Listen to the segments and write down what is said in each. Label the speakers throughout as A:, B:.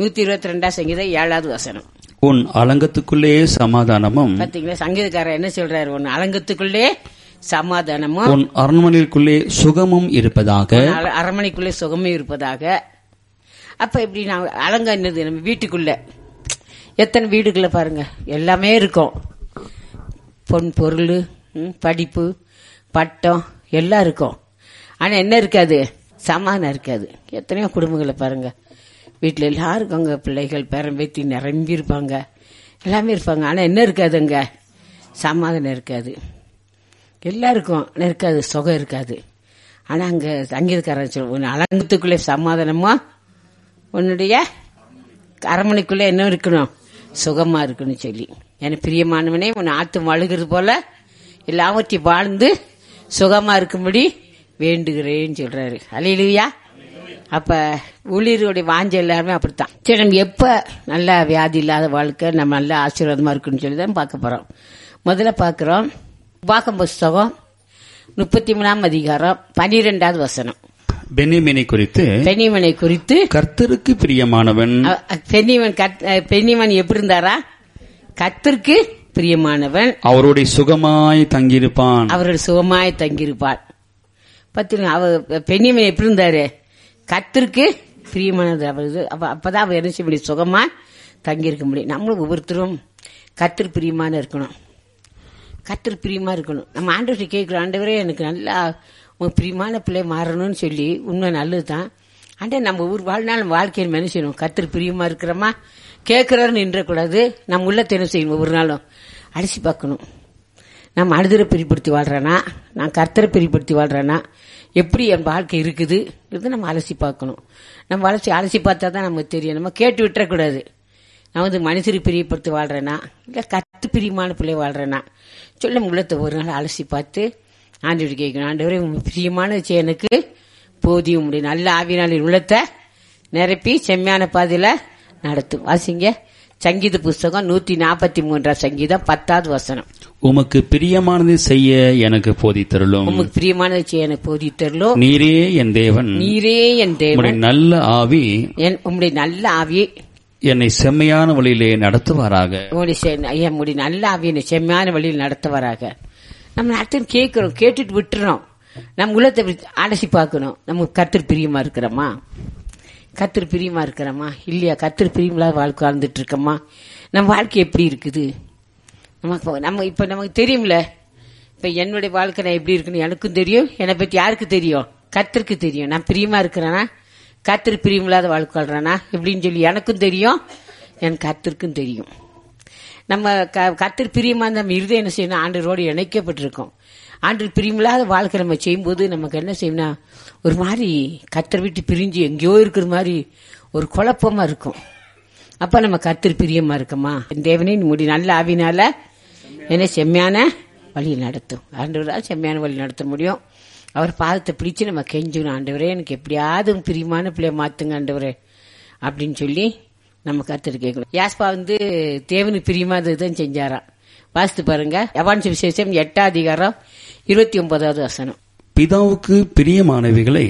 A: 122 சங்கீதம் 7வது வசனம்.
B: உன் அலங்கத்துக்குள்ளே சமாதானமும்.
A: பாத்தீங்களா, சங்கீதக்காரர் என்ன சொல்றாரு? உன் அலங்கத்துக்குள்ளே சமாதானமும்,
B: உன் அரண்மனைக்குள்ளே சுகமும் இருப்பதாக.
A: அரண்மனைக்குள்ளே சுகமும் இருப்பதாக. அப்ப இப்படி நான் அலங்க என்னது? நம்ம வீட்டுக்குள்ள எத்தனை வீடுகளை பாருங்க, எல்லாமே இருக்கும். பொன் பொருள், படிப்பு, பட்டம் எல்லாம் இருக்கும். ஆனா என்ன இருக்காது? சமாதானம் இருக்காது. எத்தனையோ குடும்பங்களை பாருங்க, வீட்டுல எல்லாருக்கும் அங்க பிள்ளைகள் பேரம்பேத்தி நிரம்பி இருப்பாங்க, எல்லாமே இருப்பாங்க. ஆனா என்ன இருக்காதுங்க? சமாதானம் இருக்காது. எல்லாருக்கும் இருக்காது, சுகம் இருக்காது. ஆனா அங்க சங்கீதக்காரன் சொல்ல, உன் அலங்கத்துக்குள்ளே சமாதானமா, உன்னுடைய அரண்மனைக்குள்ளே என்ன இருக்கணும்? சுகமா இருக்கணும் சொல்லி. எனக்கு பிரியமானவனே, உன் ஆத்து அழுகிறது போல எல்லாவற்றையும் வாழ்ந்து சுகமா இருக்கும்படி வேண்டுகிறேன்னு சொல்றாரு. அல்லேலூயா. அப்ப ஊழியர்களுடைய வாஞ்ச எல்லாருமே அப்படித்தான். சரி, நம்ம எப்ப நல்ல வியாதி இல்லாத வாழ்க்கை, நம்ம நல்ல ஆசீர்வாதமா இருக்குன்னு சொல்லி தான் பார்க்க போறோம். முதல்ல பார்க்கிறோம் உபாகம் புஸ்தகம் 33ஆம் அதிகாரம் 12வது வசனம்.
B: பென்யமீனை குறித்து கர்த்தருக்கு பிரியமானவன்.
A: பென்யமீன் எப்படி இருந்தாரா? கர்த்தருக்கு பிரியமானவன்,
B: அவருடைய சுகமாய் தங்கியிருப்பான்.
A: பாத்தீங்கன்னா, பென்யமீன் எப்படி இருந்தாரு? கர்த்தருக்கு பிரியமானது. அப்பதான் அவர் என்ன செய்ய முடியும்? சுகமா தங்கியிருக்க முடியும். நம்மளும் ஒவ்வொருத்தரும் கர்த்தர் பிரியமான இருக்கணும். கர்த்தர் பிரியமா இருக்கணும். நம்ம ஆண்டவரை கேட்கிறோம், ஆண்டவரே எனக்கு நல்லா உங்க பிரியமான பிள்ளை மாறணும்னு சொல்லி. உண்மை நல்லதுதான். ஆண்டே நம்ம ஊர் வாழ்நாள் வாழ்க்கையில் என்ன செய்யணும்? கர்த்தர் பிரியமா இருக்கிறோமா கேட்கிறாரு நின்றக்கூடாது. நம்ம உள்ளத்தை என்ன செய்யணும்? ஒவ்வொரு நாளும் அலசி பார்க்கணும். நம்ம அழுதரை பிரிப்படுத்தி வாழ்றேனா, நான் கர்த்தரை பிரிப்படுத்தி வாழ்றேனா, எப்படி என் வாழ்க்கை இருக்குது நம்ம அலசி பார்க்கணும். நம்ம அலசி பார்த்தா தான் நமக்கு தெரியும். நம்ம கேட்டு விட்டுறக்கூடாது. நான் வந்து மனுஷரை பிரியப்படுத்தி வாழ்றேனா, இல்ல கர்த்தர் பிரியமான பிள்ளை வாழ்றேனா சொல்ல நம்ம உள்ளத்தை ஒரு நாள் அலசி பார்த்து ஆண்டவரை கேட்கணும். ஆண்டவரே பிரியமான எனக்கு போதியும் முடியும், நல்ல ஆவியினாலின் உள்ளத்தை நிரப்பி செம்மையான பாதையில நடத்தும். வாசிங்க சங்கீத புஸ்தகம் 143 சங்கீதம் 10வது வசனம்.
B: உமக்கு பிரியமானதை செய்ய எனக்கு போதித்தருளும்.
A: உமக்கு பிரியமானதை செய்ய எனக்கு போதித்தருளும்.
B: நீரே என் தேவன். உம்முடைய நல்ல ஆவி என்னை செம்மையான வழியிலே நடத்துவாராக.
A: உம்முடைய நல்ல ஆவி என்னை செம்மையான வழியில் நடத்துவாராக. நம்ம நடத்த கேட்கிறோம், கேட்டுட்டு விட்டுறோம். நம்ம உள்ளத்தை அலசி பார்க்கணும். நம்ம கர்த்தர் பிரியமா இருக்கிறோமா? கர்த்தர் பிரியமா இருக்கிறோமா இல்லையா? கர்த்தர் பிரியமில்லாத வாழ்க்கை வாழ்ந்துட்டு இருக்கோமா? நம்ம வாழ்க்கை எப்படி இருக்குது? நமக்கு தெரியும்ல. இப்ப என்னுடைய வாழ்க்கை நான் எப்படி இருக்குன்னு எனக்கும் தெரியும். என்னை பத்தி யாருக்கு தெரியும்? கர்த்தருக்கு தெரியும். நான் பிரியமா இருக்கிறேனா, கர்த்தர் பிரியமில்லாத வாழ்க்கை வாழ்றேனா எப்படின்னு சொல்லி எனக்கும் தெரியும், என் கர்த்தருக்கும் தெரியும். நம்ம கர்த்தர் பிரியமா நம்ம இருதயம் என்ன செய்யணும்? ஆண்டவரோடு இணைக்கப்பட்டிருக்கோம். ஆண்டவர் பிரியமில்லாத வாழ்க்கை நம்ம செய்யும்போது நமக்கு என்ன செய்யணும்னா, ஒரு மாதிரி கர்த்தர் விட்டு பிரிஞ்சு எங்கேயோ இருக்கிற மாதிரி ஒரு குழப்பமா இருக்கும். அப்ப நம்ம கர்த்தர் பிரியமா இருக்கோமா? தேவனே முடி நல்ல ஆவினால என்ன செம்மையான வழியில் நடத்தும். ஆண்டவரால் செம்மையான வழி நடத்த முடியும். அவர் பாதத்தை பிடிச்சு நம்ம கெஞ்சணும். ஆண்டவரே எனக்கு எப்படியாவது பிரியமான பிள்ளைய மாத்துங்க ஆண்டவரே அப்படின்னு சொல்லி நம்ம கர்த்தர் கேட்கணும். யாஸ்பா வந்து தேவனுக்கு பிரியமானதுதான் செஞ்சாராம். வாசித்து பாருங்க, யோவான் சுவிசேஷம் 8ஆம் அதிகாரம் 29வது வசனம்.
B: பிதாவுக்கு பிரியமானவைகளை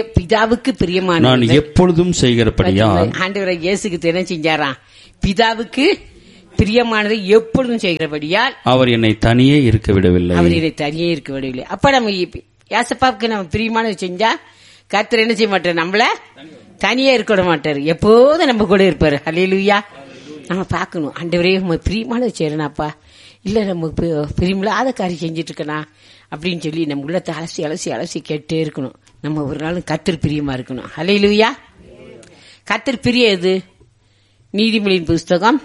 B: நான் எப்பொழுதும் செய்கிறபடியால்.
A: ஆண்டவரை இயேசுக்கு என்ன செஞ்சாராம்? பிதாவுக்கு பிரியமானதை எப்பொழுதும் செய்கிறபடியால் அவர் என்னை தனியே இருக்க விடவில்லை. அப்ப நம்ம யாசப்பாவுக்கு நம்ம பிரியமானதை செஞ்சா கர்த்தர் என்ன செய்ய மாட்டார்? நம்மள தனியே இருக்க விட மாட்டாரு. எப்போதும் நம்ம கூட இருப்பாரு. அல்லேலூயா. நம்ம பார்க்கணும், ஆண்டவரே பிரியமானதை செய்யறேனாப்பா, இல்ல நம்ம பிரியமில்லாத காரியம் செஞ்சிட்டு இருக்கனா அப்படின்னு சொல்லி நம்ம உள்ளத்தை அலசி அலசி அலசி கேட்டே இருக்கணும். நம்ம ஒரு நாளும் கர்த்தர் பிரியமா இருக்கணும். அல்லேலூயா. கர்த்தர் பிரிய எது? நீதிமொழியின் புஸ்தகம்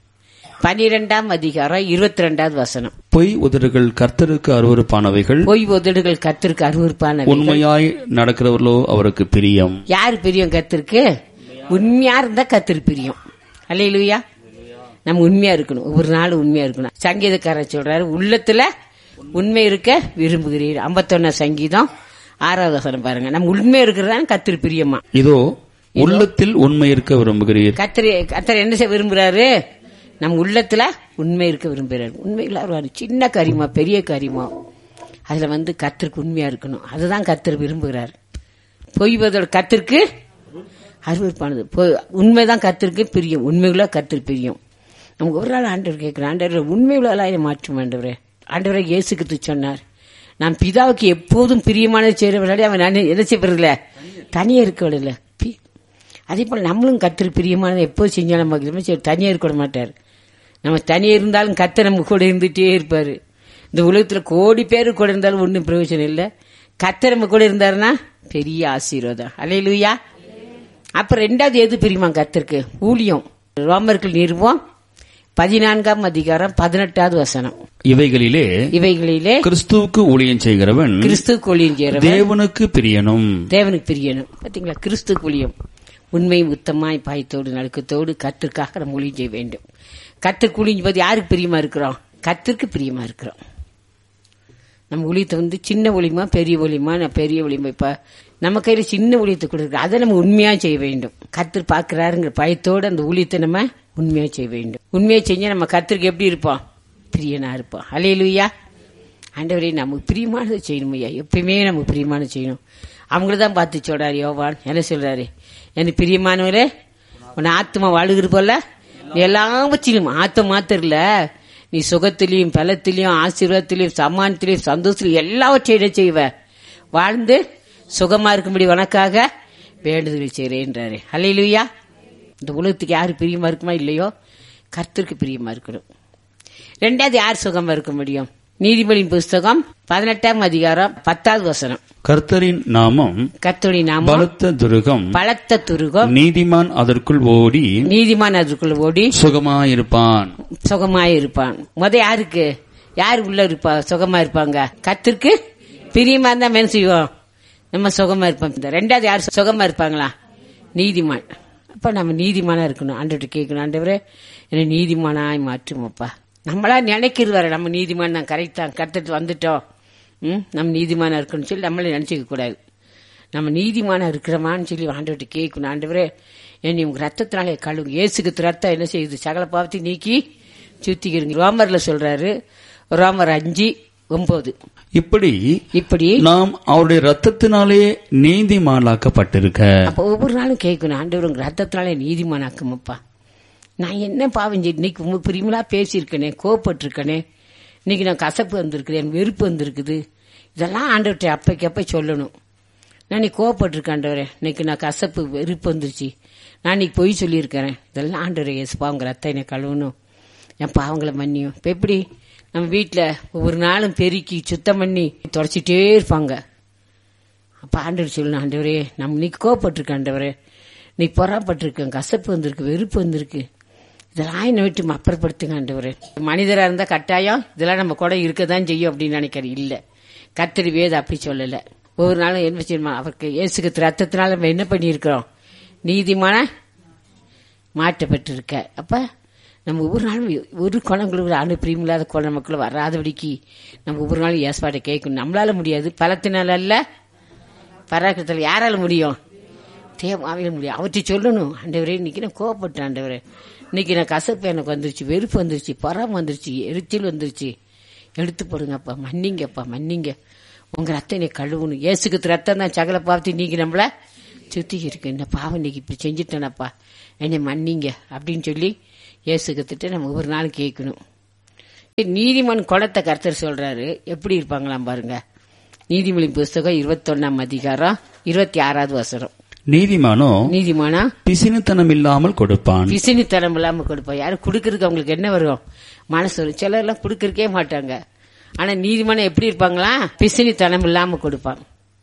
A: 12ஆம் அதிகாரம் 22வது வசனம்.
B: பொய் உதடுகள் கர்த்தருக்கு அருவருப்பானவைகள். உண்மையாய் நடக்கிறவர்களோ அவருக்கு பிரியம்.
A: யாரு பிரியம்? கர்த்தருக்கு. உண்மையா இருந்தா கர்த்தர் பிரியம். அல்லேலூயா. நம்ம உண்மையா இருக்கணும், ஒவ்வொரு நாளும் உண்மையா இருக்கணும். சங்கீதக்காரர் சொல்றாரு, உள்ளத்துல உண்மை இருக்க விரும்புகிறீர். 51 சங்கீதம் 6வது வசனம் பாருங்க. நம்ம உண்மையா இருக்கிறதா கர்த்தர் பிரியமா?
B: இதோ உள்ளத்தில் உண்மை இருக்க விரும்புகிறீர்.
A: கர்த்தர் என்ன செய்ய விரும்புறாரு? நம்ம உள்ளத்துல உண்மை இருக்க விரும்புறாரு. உண்மையில வருவாரு. சின்ன காரியமா பெரிய காரியமா அதுல கர்த்தருக்கு உண்மையா இருக்கணும். அதுதான் கர்த்தர் விரும்புகிறார். பொய்வதோட கர்த்தருக்கு அருவருப்பானது. உண்மைதான் கர்த்தருக்கு பிரியம், உண்மைகளா கர்த்தருக்கு பிரியம். நமக்கு ஒரு நாள் ஆண்டவர் கேட்கிறேன், ஆண்டவர் உண்மைகளா மாற்றும் ஆண்டவரே. ஆண்டவரை இயேசு கிறிஸ்து சொன்னார், நான் பிதாவுக்கு எப்போதும் பிரியமானது செய்யறவர்களே அவன் என்ன செய்வதில்ல, தனியா இருக்கவில்ல. அதே போல நம்மளும் கர்த்தருக்கு பிரியமானது எப்போது செஞ்சாலும் நமக்கு தனியா இருக்க மாட்டார். நம்ம தனியா இருந்தாலும் கர்த்தர் நம்ம கூட இருந்துட்டே இருப்பாரு. இந்த உலகத்துல கோடி பேரு கூட இருந்தாலும் ஒன்றும் பிரயோஜனம் இல்லை. கர்த்தர் நம்ம கூட இருந்தாருன்னா பெரிய ஆசீர்வாதம். அல்லேலூயா. அப்புறம் ரெண்டாவது எது பிரியமா கர்த்தருக்கு? ஊழியம். ரோமர்கள் நிறுவம் 14ஆம் அதிகாரம் 18வது வசனம்.
B: இவைகளிலே கிறிஸ்துவுக்கு ஊழியம் செய்கிறவன் தேவனுக்கு பிரியனும்.
A: தேவனுக்கு பிரியனும். பாத்தீங்களா, கிறிஸ்துவுக்கு ஊழியம் உண்மை உத்தமாய் பாயத்தோடு நடுக்கத்தோடு கர்த்தருக்காக நம்ம ஊழியம் செய்ய வேண்டும். கர்த்தருக்கு ஊழியம் போது யாருக்கு பிரியமா இருக்கிறோம்? கர்த்தருக்கு பிரியமா இருக்கிறோம். நம்ம ஊழியத்தை சின்ன ஒளியமா பெரிய ஒளியமா, பெரிய ஒளியமா இப்ப நம்ம கையில சின்ன ஊழியத்தை கொடுக்குற அதை நம்ம உண்மையா செய்ய வேண்டும். கர்த்தர் பாக்குறாருங்கிற பயத்தோடு அந்த ஊழியத்தை நம்ம உண்மையா செய்ய வேண்டும். உண்மையா செஞ்சா நம்ம கர்த்தருக்கு எப்படி இருப்போம்? பிரியனா இருப்போம். அல்லேலூயா. ஆண்டவரே நமக்கு பிரியமானதை செய்யணும் ஐயா, எப்பயுமே நமக்கு பிரியமானது செய்யணும். அவங்களதான் பார்த்து சொல்றாரு யோவான், என்ன சொல்றாரு? எனக்கு பிரியமானவரே, உன் ஆத்மா வாழுகிற போல எல்லாவற்றிலும், ஆத்மா மாத்திரம் இல்ல, நீ சுகத்திலையும் பலத்திலையும் ஆசீர்வாதத்திலையும் சமானத்திலையும் சந்தோஷத்திலையும் எல்லாவற்றையும் செய்வ, வாழ்ந்து சுகமா இருக்கும்படி உனக்காக வேண்டுதல் செய்றேன்றாரு. அல்லேலூயா. இந்த உலகத்துக்கு யாரு பிரியமா இருக்குமா இல்லையோ, கர்த்தருக்கு பிரியமா இருக்கணும். ரெண்டாவது யார் சுகமா இருக்க முடியும்? நீதிமொழியின் புஸ்தகம் 18ஆம் அதிகாரம் 10வது வசனம்.
B: கர்த்தரின் நாமம் பலத்த துருகம், நீதிமான் அதற்குள் ஓடி சுகமாயிருப்பான்.
A: யாருக்கு யாரு உள்ள இருப்பா சுகமா இருப்பாங்க? கர்த்தருக்கு பிரியமா இருந்தா என்ன செய்வோம்? நம்ம சுகமா இருப்போம். ரெண்டாவது யார் சுகமா இருப்பாங்களா? நீதிமான். அப்ப நம்ம நீதிமானா இருக்கணும். ஆண்டவர்கிட்ட கேட்கணும், ஆண்டவரே என்ன நீதிமானாய் மாற்றுமப்பா. நம்மளா நினைக்கிறது வர நம்ம நீதிமான் தான், கரெக்ட் கருத்துட்டு வந்துட்டோம், நம்ம நீதிமானா இருக்கணும்னு சொல்லி நம்மளே நினைச்சுக்க கூடாது. நம்ம நீதிமானா இருக்கிறோமான்னு சொல்லி ஆண்டவர்கிட்ட கேட்கணும். ஆண்டவரே என்னை உங்க ரத்தத்தினாலே கழுவு. இயேசுக்கு ரத்தம் என்ன செய்யுது? சகல பாவத்தை நீக்கி சுத்திக்கிறீங்க. ரோமர்ல சொல்றாரு, ரோமர் 5:9.
B: இப்படி நாம் அவருடைய ரத்தத்தினாலே நீதிமானாக்கப்பட்டிருக்க.
A: அப்ப ஒவ்வொரு நாளும் கேட்கணும், ஆண்டவர் உங்க ரத்தத்தினாலே நீதிமானாக்குமப்பா. நான் என்ன பாவம் செய்ய, இன்னைக்கு உங்களுக்கு பிரியமலா பேசியிருக்கனே, கோவப்பட்டிருக்கனே, இன்னைக்கு நான் கசப்பு வந்திருக்கிறேன், வெறுப்பு வந்திருக்குது, இதெல்லாம் ஆண்டவர்கிட்ட அப்பைக்கப்ப சொல்லணும். நான் நீ கோவப்பட்டிருக்கேன் ஆண்டவரே, இன்னைக்கு நான் கசப்பு வெறுப்பு வந்துருச்சு, நான் இன்னைக்கு பொய் சொல்லியிருக்கிறேன், இதெல்லாம் ஆண்டவரே ஏசுப்பா உங்க ரத்தம் என்னை கழுவணும், என் பாவங்களை மன்னியும். இப்ப எப்படி நம்ம வீட்டுல ஒவ்வொரு நாளும் பெருக்கி சுத்தம் பண்ணி தொடச்சிட்டே இருப்பாங்க. அப்ப ஆண்டவர் சொல்லணும், ஆண்டவரே நம்ம இன்னைக்கு கோவப்பட்டிருக்கேன் ஆண்டவரே, நீ பொறாப்பட்டிருக்கேன், கசப்பு வந்திருக்கு, வெறுப்பு வந்திருக்கு, இதெல்லாம் என்னை விட்டு அப்புறப்படுத்துங்க ஆண்டவரே. மனிதரா இருந்தா கட்டாயம் இதெல்லாம் நம்ம கூட இருக்கதான் செய்யும் அப்படின்னு நினைக்கிறேன். இல்ல, கர்த்தர் வேதம் அப்படி சொல்லல. ஒவ்வொரு நாளும் என்ன செய்யணுமா, அவருக்கு இயேசுக்கு ரத்தத்தினால நம்ம என்ன பண்ணியிருக்கிறோம்? நீதிமான மாற்றப்பட்டிருக்க. அப்ப நம்ம ஒவ்வொரு நாளும் ஒரு குணங்களுக்கு அணு பிரியமில்லாத குண மக்கள் வராதபடிக்கு நம்ம ஒவ்வொரு நாளும் ஏற்பாடை கேட்கணும். நம்மளால முடியாது, பலத்தினால அல்ல, பராக்கிரத்தில் யாரால முடியும்? தேவாவில முடியும். அவற்றை சொல்லணும், ஆண்டவரே இன்னைக்கு நான் கோவப்பட்டேன் ஆண்டவரே, இன்னைக்கு நான் கசப்பு எனக்கு வந்துருச்சு, வெறுப்பு வந்துருச்சு, பொறாம வந்துருச்சு, எரிச்சல் வந்துருச்சு, எடுத்து போடுங்கப்பா, மன்னிங்கப்பா, மன்னிங்க, உங்க ரத்தம் என்னை கழுவணும். இயேசுக்கு ரத்தம் தான் சகல பாவத்தை நீங்க நம்மள சுத்தி இருக்கு. இந்த பாவம் இன்னைக்கு இப்படி செஞ்சுட்டேனப்பா, என்னை மன்னிங்க அப்படின்னு சொல்லி இயேசுகிட்ட நம்ம ஒவ்வொரு நாளும் கேட்கணும். நீதிமான் குணத்தை கர்த்தர் சொல்றாரு, எப்படி இருப்பாங்களாம் பாருங்க. நீதிமொழி புஸ்தகம் 21ஆம் அதிகாரம் 26வது வசனம்.
B: நீதிமானா பிசினித்தனம் இல்லாமல் கொடுப்பான்.
A: பிசினித்தனம் இல்லாமல் கொடுப்பான். யாரும் குடுக்கறதுக்கு அவங்களுக்கு என்ன வரும்? மனசு வரும். சிலர் எல்லாம் குடுக்கறக்கே மாட்டாங்க. ஆனா நீதிமானம் எப்படி இருப்பாங்களா? பிசினித்தனம் இல்லாம கொடுப்பான்.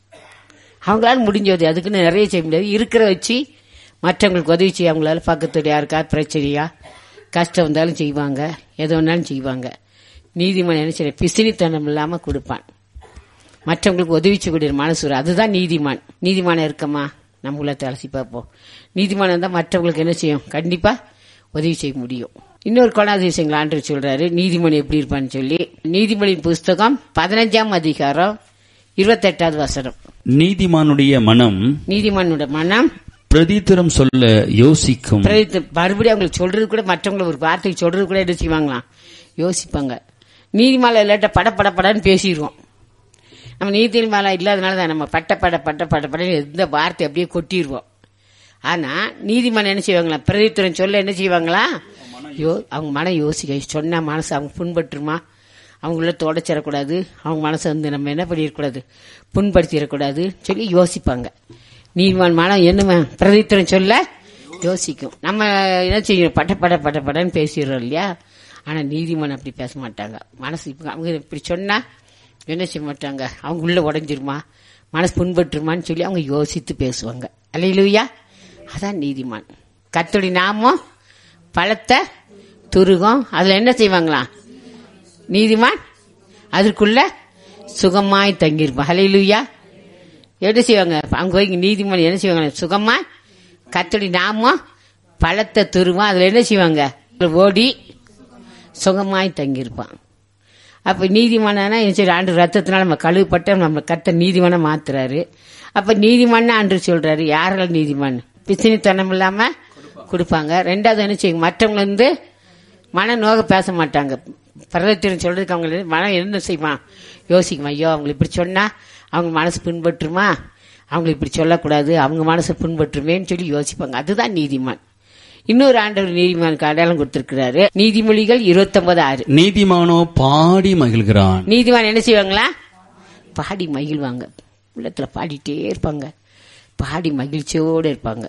A: அவங்களால முடிஞ்சது, அதுக்குன்னு நிறைய செய்ய முடியாது, இருக்கிற வச்சு மற்றவங்களுக்கு உதவி செய்ய அவங்களால. பக்கத்துல யாருக்கா பிரச்சனையா கஷ்டம் வந்தாலும் செய்வாங்க, எது வேணாலும் செய்வாங்க. நீதிமான் என்ன செய்ய? பிசினித்தனம் இல்லாம கொடுப்பான், மற்றவங்களுக்கு உதவிச்சக்கூடிய மனசு வரும். அதுதான் நீதிமான். நீதிமான இருக்கமா நம்ம உள்ளத்தை அலசி பார்ப்போம். நீதிமானம் இருந்தா மற்றவங்களுக்கு என்ன செய்யும்? கண்டிப்பா உதவி செய்ய முடியும். இன்னொரு குணாதிசயங்கள் ஆண்டவர் சொல்றாரு நீதிமணி எப்படி இருப்பான்னு சொல்லி. நீதிமொழியின் புஸ்தகம் 15ஆம் அதிகாரம் 28வது வசனம்.
B: நீதிமானுடைய மனம் பிரதித்திரம் சொல்ல யோசிக்கும்.
A: மறுபடியும் அவங்களுக்கு சொல்றது கூட, மற்றவங்களுக்கு ஒரு வார்த்தை சொல்றது கூட என்ன செய்வாங்களாம்? யோசிப்பாங்க. நீதிமால இல்லாட்ட படன்னு பேசிடுவோம். நம்ம நீதிமாலா இல்லாதனால தான் நம்ம பட்டப்பட எந்த வார்த்தை அப்படியே கொட்டிடுவோம். ஆனா நீதிமான் என்ன செய்வாங்களா? பிரதித்துவம் சொல்ல என்ன செய்வாங்களா? அவங்க மனம் யோசிக்க, சொன்ன மனசு அவங்க புண்பட்டுருமா, அவங்கள தொடச்சிடக்கூடாது, அவங்க மனசை வந்து நம்ம என்ன பண்ணிடக்கூடாது, புண்படுத்திடக்கூடாது சொல்லி யோசிப்பாங்க. நீதிமான் மனம் என்ன பிரதித்துவம் சொல்ல யோசிக்கும். நம்ம என்ன செய்யணும், படன்னு பேசிடுறோம் இல்லையா? ஆனா நீதிமான் அப்படி பேச மாட்டாங்க. மனசு அவங்க இப்படி சொன்னா என்ன செய்ய மாட்டாங்க, அவங்க உள்ள உடஞ்சிருமா, மனசு புண்பட்டுருமான்னு சொல்லி அவங்க யோசித்து பேசுவாங்க. அல்லேலூயா. அதான் நீதிமான். கர்த்தருடைய நாமம் பலத்த துருகம், அதுல என்ன செய்வாங்களா? நீதிமான் அதற்குள்ள சுகமாய் தங்கியிருப்பான். அல்லேலூயா. என்ன செய்வாங்க அவங்க போய் நீதிமான் என்ன செய்வாங்க? சுகமாய் கர்த்தருடைய நாமம் பலத்த துருகம், அதுல என்ன செய்வாங்க? ஓடி சுகமாய் தங்கியிருப்பான். அப்ப நீதிமானா ஆண்டு ரத்தத்தினால நம்ம கழுவுப்பட்ட நம்ம கர்த்தர் நீதிமான மாத்துறாரு. அப்ப நீதிமான ஆண்டு சொல்றாரு. யாரெல்லாம் நீதிமான்? பிசினித்தனம் இல்லாம கொடுப்பாங்க. ரெண்டாவது என்ன செய்யும், மற்றவங்க வந்து மன நோக பேச மாட்டாங்க. பரதத்திரம் சொல்றதுக்கு அவங்க மனம் என்ன செய்வான், யோசிக்குமா, ஐயோ அவங்க இப்படி சொன்னா அவங்க மனசு பின்பற்றுமா, அவங்க இப்படி சொல்லக்கூடாது, அவங்க மனசு பின்பற்றுமேன்னு சொல்லி யோசிப்பாங்க. அதுதான் நீதிமான். இன்னொரு ஆண்டவர் நீதிமானுக்கு அடையாளம் கொடுத்திருக்கிறாரு. நீதிமொழிகள் 29:6.
B: நீதிமானோ பாடி மகிழ்கிறான்.
A: நீதிமான் என்ன செய்வாங்களா? பாடி மகிழ்வாங்க. உள்ளத்துல பாடிட்டே இருப்பாங்க, பாடி மகிழ்ச்சியோடு இருப்பாங்க.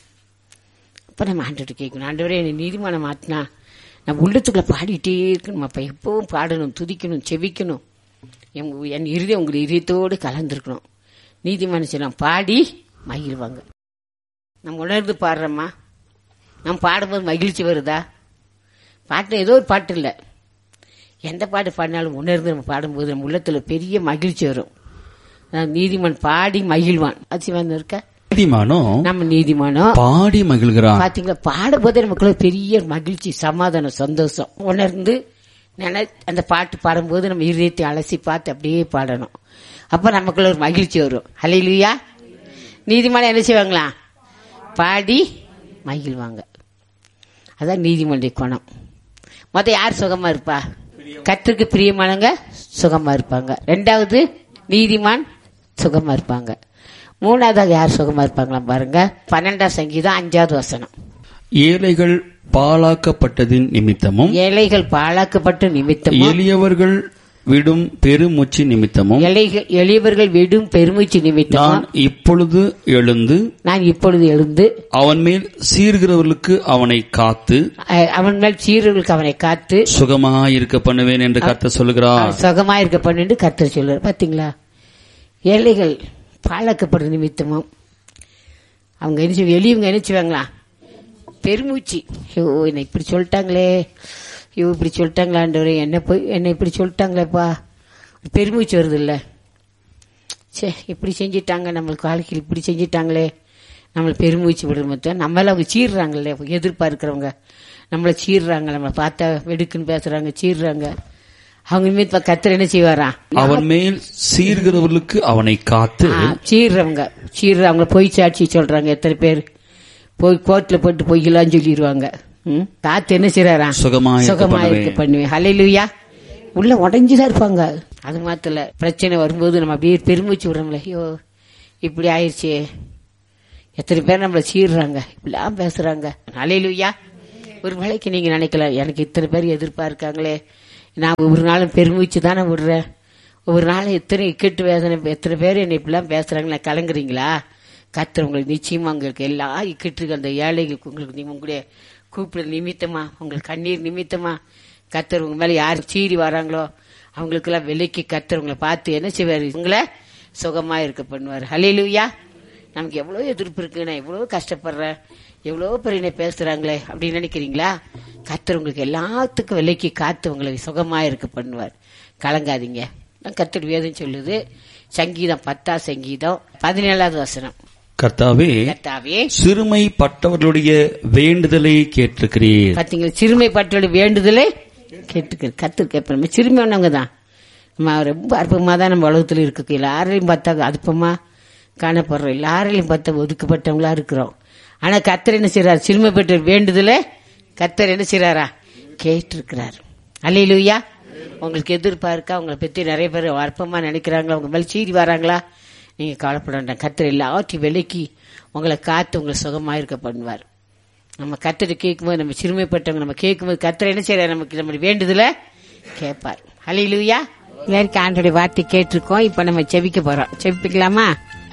A: அப்ப நம்ம ஆண்டவர் கேட்கணும், ஆண்டவரே என்னை நீதிமான மாத்தினா நம்ம உள்ளத்துக்குள்ள பாடிட்டே இருக்கணும். அப்ப எப்பவும் பாடணும், துதிக்கணும், செவிக்கணும். என் இருதயம் உங்களை இதயத்தோடு கலந்துருக்கணும். நீதிமான சொல்லலாம் பாடி மகிழ்வாங்க. நம்ம உணர்ந்து பாடுறோமா? நம்ம பாடும்போது மகிழ்ச்சி வருதா? பாட்டு ஏதோ ஒரு பாட்டு இல்லை, எந்த பாட்டு பாடினாலும் உணர்ந்து நம்ம பாடும்போது நம்ம உள்ளத்துல பெரிய மகிழ்ச்சி வரும். நீதிமான் பாடி மகிழ்வான். அது இருக்க
B: நீதிமானோ
A: நம்ம நீதிமானோ
B: பாடி மகிழ்கிறான்.
A: பாத்தீங்களா? பாடும்போதே நமக்குள்ள பெரிய மகிழ்ச்சி, சமாதானம், சந்தோஷம் உணர்ந்து அந்த பாட்டு பாடும்போது நம்ம இதயத்தை அலசி பார்த்து அப்படியே பாடணும். அப்ப நமக்குள்ள ஒரு மகிழ்ச்சி வரும். அல்லேலூயா. நீதிமான் என்ன செய்வாங்களா? பாடி மகிழ்வாங்க. அதான் நீதிமன்ற குணம். யார் சுகமா இருப்பா? கர்த்தருக்கு பிரியமானவங்க சுகமா இருப்பாங்க. ரெண்டாவது நீதிமான் சுகமா இருப்பாங்க. மூணாவதாக யார் சுகமா இருப்பாங்களா பாருங்க. 12ஆம் சங்கீதம் 5வது வசனம்.
B: ஏழைகள் பாழாக்கப்பட்டதின் நிமித்தமும்,
A: ஏழைகள் பாழாக்கப்பட்ட நிமித்தமும்,
B: எளியவர்கள் விடும் பெருமூச்சு நிமித்தமும்,
A: எளியவர்கள் விடும் பெருமூச்சு நிமித்தமும்
B: நான் இப்பொழுது எழுந்து அவன் மேல் சீர்கிறவர்களுக்கு அவனை காத்து,
A: அவன் மேல் சீர்கிறவர்களுக்கு அவனை காத்து
B: சுகமாயிருக்க பண்ணுவேன் என்று கர்த்தர் சொல்லுகிறார்.
A: சுகமாயிருக்க பண்ணு கர்த்தர் சொல்லுறார். பாத்தீங்களா? ஏழைகள் பாழாக்கப்படுற நிமித்தமும் அவங்க எளியவங்க என்ன செய்வாங்களா? பெருமூச்சு. ஐயோ என்னை இப்படி சொல்லிட்டாங்களே, ஐயோ இப்படி சொல்லிட்டாங்களா ஆண்டவரே, என்னை இப்படி சொல்லிட்டாங்களேப்பா. பெருமூச்சு வருது இல்ல, சே இப்படி செஞ்சிட்டாங்க, நம்மளுக்கு வாழ்க்கையில் இப்படி செஞ்சிட்டாங்களே, நம்மளை பெருமூச்சு விடுற நம்மள அவங்க சீர்றாங்கல்ல, எதிர்பார்க்கிறவங்க நம்மளை சீர்றாங்க, நம்மளை பார்த்தா வெடுக்குன்னு பேசுறாங்க, சீர்றாங்க. அவங்க மீது கர்த்தர் என்ன செய்வாரா?
B: அவன் மேல் சீர்கிறவர்களுக்கு அவனை காத்து.
A: சீர்றவங்க அவங்கள போய் சாட்சி சொல்றாங்க. எத்தனை பேர் போய் கோர்ட்ல போட்டு பொய்யலான்னு சொல்லிடுவாங்க. காத்து என்ன செய்யறாரா? சுகமாயிருக்க பண்ணுவேன். ஹல்லேலூயா. உள்ள உடஞ்சுதான் இருப்பாங்க. அது மாத்திர பிரச்சனை வரும்போது நம்ம அப்படியே பெருமூச்சு விடுறோம்ல, ஐயோ இப்படி ஆயிடுச்சு. எத்தனை பேர் நம்மள சீர்றாங்க, இப்படிலாம் பேசுறாங்க. ஹல்லேலூயா. ஒரு வேளைக்கு நீங்க நினைக்கலாம், எனக்கு இத்தனை பேர் எதிர்பார்க்காங்களே, நான் ஒவ்வொரு நாளும் பெருமூச்சு தானே விடுறேன், ஒவ்வொரு நாளும் எத்தனை இக்கட்டு வேதனை, எத்தனை பேர் என்னை இப்படிலாம் பேசுறாங்களா, கலங்குறீங்களா? கர்த்தர் உங்களுக்கு நிச்சயமா உங்களுக்கு எல்லா இக்கட்டுக்கு, அந்த ஏழைகளுக்கு உங்களுக்கு உங்களுடைய கூப்பிட நிமித்தமா, உங்களுக்கு கண்ணீர் நிமித்தமா கர்த்தர் உங்க மேல யார் சீறி வராங்களோ அவங்களுக்கு எல்லாம் விலைக்கு கர்த்தர் உங்களை பார்த்து என்ன செய்வாரு? உங்களை சுகமா இருக்க பண்ணுவார். ஹல்லேலூயா. நமக்கு எவ்வளவு எதிர்ப்பு இருக்கு, நான் எவ்வளவு கஷ்டப்படுறேன், எவ்வளவு பேர் என்ன பேசுறாங்களே அப்படின்னு நினைக்கிறீங்களா? கர்த்தர் உங்களுக்கு எல்லாத்துக்கும் விலைக்கு காத்து உங்களை சுகமா இருக்க பண்ணுவார். கலங்காதீங்க. கர்த்தர் வேதம் சொல்லுது, சங்கீதம் 10ஆம் சங்கீதம் 17வது வசனம்.
B: கர்த்தாவே, சிறுமைப்பட்டவர்களுடைய வேண்டுதலை கேட்டிருக்கிறீர்.
A: பாத்தீங்களா? சிறுமைப்பட்டவர்களுடைய வேண்டுதலை கேட்டுக்கிறேன். கர்த்தர் கேட்போம். சிறுமையானவங்க தான் நம்ம ரொம்ப அற்புதமா தான் நம்ம உலகத்துல இருக்கு. எல்லாரையும் பார்த்தா அற்புதமா காணப்படுறோம், எல்லாரையும் பார்த்தா ஒதுக்கப்பட்டவங்களா இருக்கிறோம். ஆனா கர்த்தர் என்ன செய்யறாரு? சிறுமைப்பட்ட வேண்டுதலை கர்த்தர் என்ன செய்யறாரா? கேட்டிருக்கிறார். அல்லேலூயா. உங்களுக்கு எதிர்பார்க்கா, உங்களை பத்தி நிறைய பேர் அற்பமா நினைக்கிறாங்களா, உங்க மேல சீறி வராங்களா, நீங்க கவலைப்பட வேண்டாம். கர்த்தர் எல்லாத்தையும் விலைக்கு உங்களை காத்து உங்களை சுகமாயிருக்க பண்ணுவார். நம்ம கர்த்தரை கேட்கும்போது, நம்ம சிறுமைப்பட்டவங்க நம்ம கேட்கும்போது கர்த்தர் என்ன செய்யறாரு, நமக்கு நம்ம வேண்டுதல கேட்பார். ஹல்லேலூயா. எல்லாருக்கும் ஆண்டவருடைய வார்த்தை கேட்டிருக்கோம். இப்ப நம்ம செபிக்க போறோம். செபிக்கலாமா?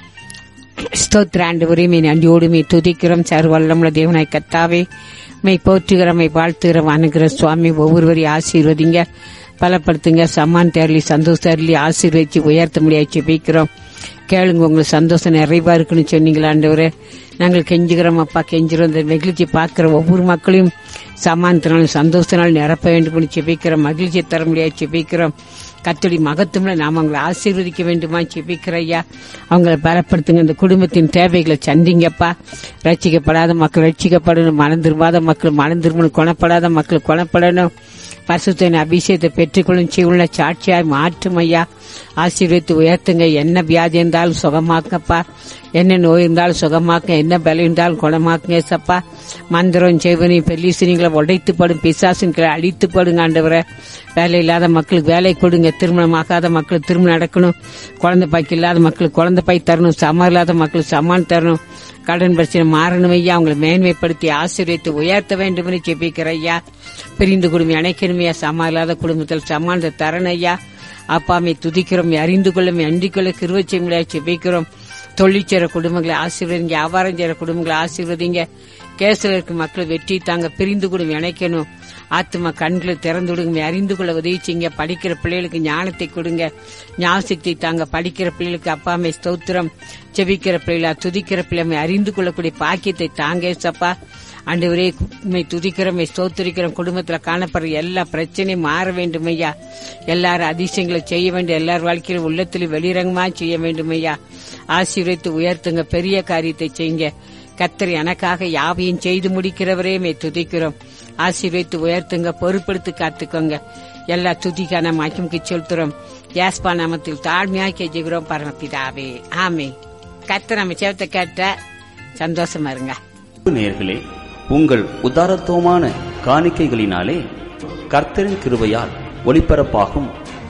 A: ஸ்தோத்திர ஆண்டவரே, மே நன்றியோடு மே துதிக்கிறோம். சர்வல்லமுள்ள தேவனாய் கர்த்தாவே, மெய் போற்றுகிறோம், மெய் வாழ்த்துகிறோம். அனுகிற சுவாமி ஒவ்வொருவரையும் ஆசீர்வதிங்க, பலப்படுத்துங்க. சம்மான் தேரலி சந்தோஷ தேரலி ஆசீர்வதிச்சு உயர்த்த முடியாது செபிக்கிறோம். கேளுங்க, உங்களுக்கு சந்தோஷம் நிறைவா இருக்குன்னு சொன்னீங்களா ஆண்டவரே. நாங்கள் கெஞ்சுகிறோம் அப்பா, கெஞ்சுறோம். இந்த மகிழ்ச்சி பார்க்கிற ஒவ்வொரு மக்களையும் சமானத்தினாலும் சந்தோஷத்தினாலும் நிரப்ப வேண்டும் செபிக்கிறோம். மகிழ்ச்சியை தர முடியாது செபிக்கிறோம். கர்த்தருடைய மகத்துவம்ல நாம் அவங்களை ஆசீர்வதிக்க வேண்டுமா செபிக்கிற ஐயா. அவங்களை பலப்படுத்துங்க. இந்த குடும்பத்தின் தேவைகளை சந்திங்கப்பா. ரட்சிக்கப்படாத மக்கள் ரட்சிக்கப்படணும், மனம் திரும்பாத மக்கள் மனம் திரும்பணும், குணப்படாத மக்கள் குணப்படணும். பரிசுத்தத்தின் அபிஷேகத்தை பெற்றுக்கொள்ளும் செய்யுள்ள சாட்சியாய் மாற்றும் ஐயா. ஆசீர்வதித்து உயர்த்துங்க. என்ன வியாதி இருந்தாலும் சுகமாக்கப்பா, என்ன நோய் இருந்தாலும் சுகமாக்க, என்ன பலம் இருந்தாலும் குணமாக்குங்க சப்பா. மந்திரம் செய்வனி பெல்லிசினிகளை உடைத்துப்படும், பிசாசின்களை அழித்துப்படுங்க ஆண்டவரை. வேலை இல்லாத மக்களுக்கு வேலை கொடுங்க, திருமணம் ஆகாத மக்களுக்கு திருமணம் நடக்கணும், குழந்தை பாய்க்கு இல்லாத மக்களுக்கு குழந்தை பாய் தரணும், சமான் இல்லாத மக்களுக்கு சமான் தரணும், கடன் பிரச்சனை மாறணும் ஐயா. அவங்களை மேன்மைப்படுத்தி ஆசீர்வதித்து உயர்த்த வேண்டும் என்று ஜெபிக்கிற ஐயா. பிரிந்து குடும்பம் அணைக்கணுமையா, சமான் இல்லாத குடும்பத்தில் சமானத்தை தரணும் ஐயா. அப்பாமை துதிக்கிறோம், அறிந்து கொள்ளும் அண்டிக்கொள்ள கிருவச்சை முடியாது ஜெபிக்கிறோம். தொழில் செய்ற குடும்பங்களை ஆசீர்வதிங்க, வியாபாரம் செய்யற குடும்பங்களை ஆசீர்வதிங்க. கேசில் இருக்க மக்கள் வெற்றி தாங்க, பிரிந்து கூட இணைக்கணும். ஆத்மா கண்களை திறந்து விடுங்க, அறிந்து கொள்ள உதவி செய்யுங்க. படிக்கிற பிள்ளைகளுக்கு ஞானத்தை கொடுங்க, ஞாபகத்தை தாங்க. படிக்கிற பிள்ளைகளுக்கு அப்பாமை ஸ்தோத்திரம். செபிக்கிற பிள்ளைகளா துதிக்கிற பிள்ளைமை அறிந்து கொள்ளக்கூடிய பாக்கியத்தை தாங்க சப்பா. ஆண்டவரே, துதிக்கிறோம், ஸ்தோத்திரிக்கிறோம். குடும்பத்துல காணப்படுற எல்லா பிரச்சனையும் மாற வேண்டும் ஐயா. எல்லாரும் அதிசயங்களை செய்ய வேண்டும், எல்லார் வாழ்க்கையிலும் உள்ளத்திலும் வெளிரங்கமா செய்ய வேண்டும் ஐயா. ஆசீர்வதித்து உயர்த்துங்க, பெரிய காரியத்தை செய்யுங்க. கர்த்தர் எனக்காக யாவையும் செய்து முடிக்கிறவரே மே துதிக்கிறோம். ஆசீர்வதித்து உயர்த்துங்க, பொறுப்படுத்தி காத்துக்கோங்க. எல்லா துதிக்கான மகிமைக்கு செலுத்துறோம். யாஸ்பா நாமத்தில் தாழ்மையாக்கி கெஞ்சுகிறோம் பரமபிதாவே, ஆமே. கர்த்தர் நம்ம சேவத்தை கேட்ட சந்தோஷமா இருங்க.
B: நேயர்களே, உங்கள் உதாரத்துவமான காணிக்கைகளினாலே கர்த்தரின் கிருபையால் ஒளிபரப்பாகும்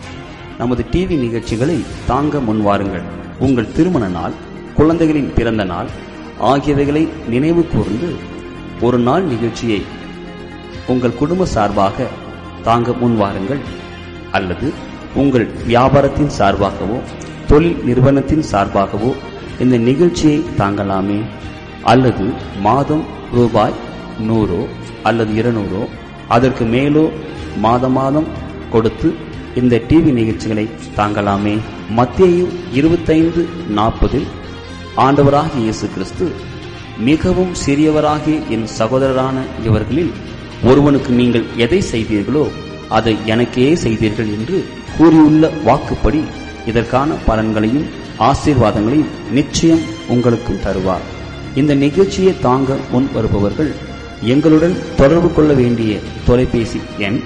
B: நமது டிவி நிகழ்ச்சிகளை தாங்க முன்வாருங்கள். உங்கள் திருமண நாள், குழந்தைகளின் பிறந்த நாள் ஆகியவைகளை நினைவு கூர்ந்து ஒரு நாள் நிகழ்ச்சியை உங்கள் குடும்ப சார்பாக தாங்க முன்வாருங்கள். அல்லது உங்கள் வியாபாரத்தின் சார்பாகவோ தொழில் நிறுவனத்தின் சார்பாகவோ இந்த நிகழ்ச்சியை தாங்கலாமே. அல்லது மாதம் ரூபாய் 100 அல்லது 200 அதற்கு மேலோ மாதம் மாதம் கொடுத்து இந்த டிவி நிகழ்ச்சிகளை தாங்கலாமே. மத்தேயு 25:40 ஆண்டவராகிய இயேசு கிறிஸ்து, மிகவும் சிறியவராகிய என் சகோதரரான இவர்களில் ஒருவனுக்கு நீங்கள் எதை செய்தீர்களோ அதை எனக்கே செய்தீர்கள் என்று கூறியுள்ள வாக்குப்படி இதற்கான பலன்களையும் ஆசீர்வாதங்களையும் நிச்சயம் உங்களுக்கும் தருவார். இந்த நிகழ்ச்சியை தாங்க முன் வருபவர்கள் எங்களுடன் தொடர்பு கொள்ள வேண்டிய தொலைபேசி எண்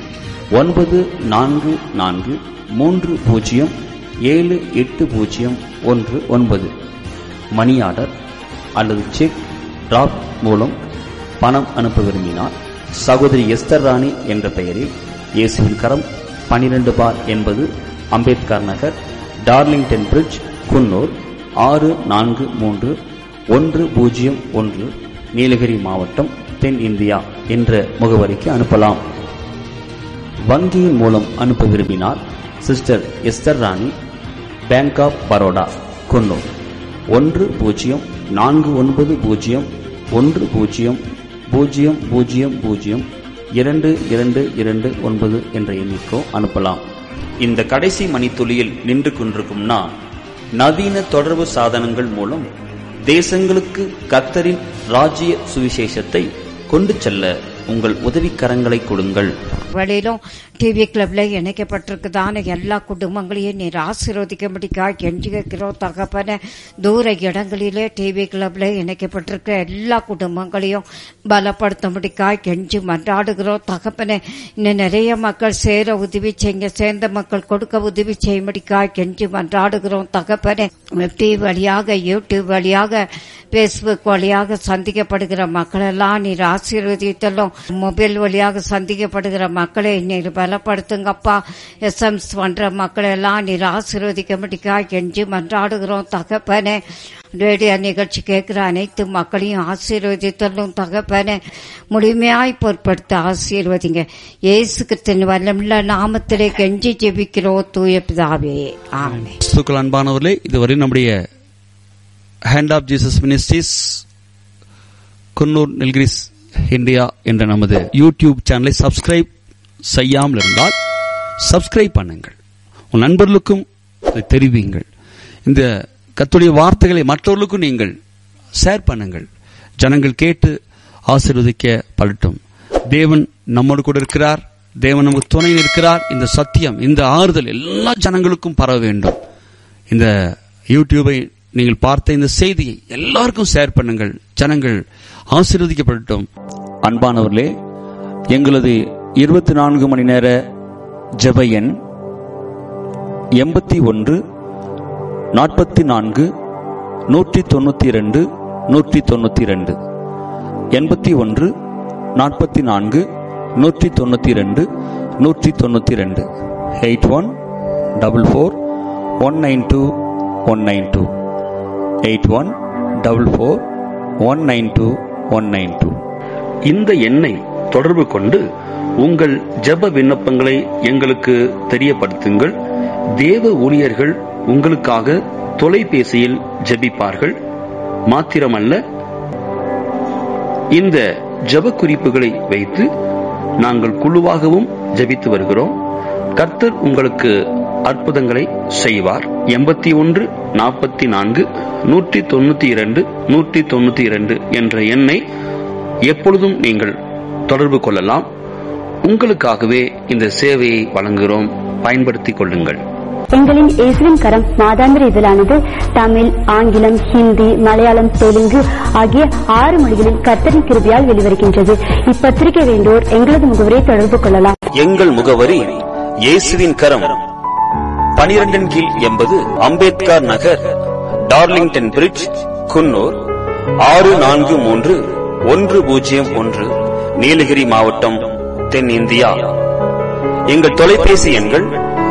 B: 9430780119. மணி ஆர்டர் அல்லது செக் டிராப் மூலம் பணம் அனுப்ப விரும்பினால் சகோதரி எஸ்தர் ராணி என்ற பெயரில் இயேசுவின் கரம் 12 பார் 80 அம்பேத்கர் நகர், டார்லிங்டன் பிரிட்ஜ், குன்னூர் 643101, நீலகிரி மாவட்டம், தென் இந்தியா என்ற முகவரிக்கு அனுப்பலாம். வங்கியின் மூலம் அனுப்ப விரும்பினால் sister Esther Rani, bank of Baroda, Coonoor 1049002229 என்ற எண்ணிக்கோ அனுப்பலாம். இந்த கடைசி மணித்துளியில் நின்று கொண்டிருக்கும் நான், நவீன தொடர்பு சாதனங்கள் மூலம் தேசங்களுக்கு கர்த்தரின் ராஜ்ய சுவிசேஷத்தை கொண்டு செல்ல உங்கள் உதவிக்கரங்களை கொடுங்கள்.
C: வழியிலும் டிவி கிளப்ல இணைக்கப்பட்டிருக்குதான எல்லா குடும்பங்களையும் நீர் ஆசீர்வதிக்கும்படிக்காய் கெஞ்சி கேட்கிறோம் தகப்பன. தூர இடங்களிலே டிவி கிளப்ல இணைக்கப்பட்டிருக்கிற எல்லா குடும்பங்களையும் பலப்படுத்தும்படிக்காய் கெஞ்சி மன்றாடுகிறோம் தகப்பன. இன்னும் நிறைய மக்கள் சேர உதவி செய்ய, சேர்ந்த மக்கள் கொடுக்க உதவி செய்யும்படிக்காய் கெஞ்சி மன்றாடுகிறோம் தகப்பன. டிவி வழியாக, யூடியூப் வழியாக, பேஸ்புக் வழியாக சந்திக்கப்படுகிற மக்கள் எல்லாம் நீர் ஆசீர்வதித்தலும். மொபைல் வழியாக சந்திக்கப்படுகிற மக்களை நீர் பலப்படுத்துங்கப்பா. எஸ்எம்எஸ் பண்ற மக்களை எல்லாம் நீர் ஆசீர்வதிக்க முடிக்காய் கெஞ்சி மன்றாடுகிறோம் தகப்பனே. ரேடியோ நிகழ்ச்சி கேட்கிற அனைத்து மக்களையும் ஆசீர்வதித்தலும் தகப்பனே முழுமையாய் பொருட்படுத்த ஆசீர்வதிங்க. இயேசு கிறிஸ்துவின் வல்லமுள்ள நாமத்திலே கெஞ்சி ஜெபிக்கிறோம் தூய பிதாவே, ஆமென்.
D: அன்பானவர்களே, இதுவரை நம்முடைய hand of Jesus ministries Coonoor Nilgiris India என்ற நமது யூடியூப் சேனலை சப்ஸ்கிரைப் செய்யாமல் இருந்தால் சப்ஸ்கிரைப் பண்ணுங்கள். உன் நண்பர்களுக்கும் தெரிவிங்கள். இந்த கர்த்தருடைய வார்த்தைகளை மற்றவர்களுக்கும் நீங்கள் ஷேர் பண்ணுங்கள். ஜனங்கள் கேட்டு ஆசீர்வதிக்கப்படட்டும். தேவன் நம்மோடு கூட இருக்கிறார். தேவன் நமக்கு துணை இருக்கிறார். இந்த சத்தியம், இந்த ஆறுதல் எல்லா ஜனங்களுக்கும் பரவ வேண்டும். இந்த யூடியூபை நீங்கள் பார்த்த இந்த செய்தியை எல்லாருக்கும் ஷேர் பண்ணுங்கள். ஜனங்கள் ஆசீர்வதிக்கப்படட்டும்.
B: அன்பானவர்களே, எங்களது 24 மணி நேர ஜெப எண் 81 44 192 192 81 44 192 192 81 44 192 192 81 44 192 192.
E: இந்த எண்ணை தொடர்பு கொண்டு உங்கள் ஜெப விண்ணப்பங்களை எங்களுக்கு தெரியப்படுத்துங்கள். தேவ ஊழியர்கள் உங்களுக்காக தொலைபேசியில் ஜெபிப்பார்கள். மாத்திரமல்ல, இந்த ஜெப குறிப்புகளை வைத்து நாங்கள் குழுவாகவும் ஜெபித்து வருகிறோம். கர்த்தர் உங்களுக்கு அற்புதங்களை செய்வார். 81 44 192 192 என்ற எண்ணை எப்பொழுதும் நீங்கள் தொடர்பு கொள்ளலாம். உங்களுக்காகவே இந்த சேவையை வழங்குகிறோம். பயன்படுத்திக் கொள்ளுங்கள்.
F: எங்களின் இயேசுவின் கரம் மாதாந்திர இதழானது தமிழ், ஆங்கிலம், ஹிந்தி, மலையாளம், தெலுங்கு ஆகிய 6 மொழிகளில் கர்த்தரின் கிருபையால் வெளிவருகின்றது. இப்பத்திரிகை வேண்டோர் எங்களது முகவரியை தொடர்பு கொள்ளலாம்.
B: எங்கள் முகவரி இயேசுவின் கரம், 12 கீழ் 80 அம்பேத்கர் நகர், டார்லிங்டன் பிரிட்ஜ், குன்னூர் 643101, நீலகிரி மாவட்டம், தென் இந்தியா. எங்கள் தொலைபேசி எண்கள்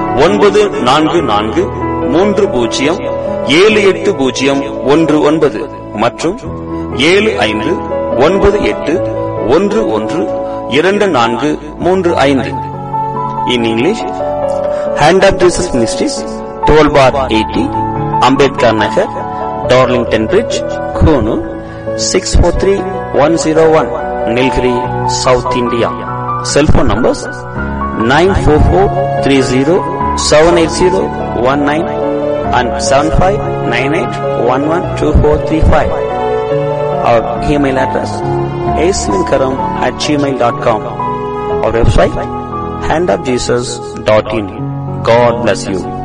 B: 9443078019 மற்றும் 7598112435. In English, Hand of Jesus Ministries, 12/80, Ambedkar Nagar, Darlington Bridge, Konoor, 643101, Nilgiri, South India. Cell phone numbers 944307801 and 7598112435. Our email address aswinkaram@gmail.com. Our website handofjesus.in. God bless you.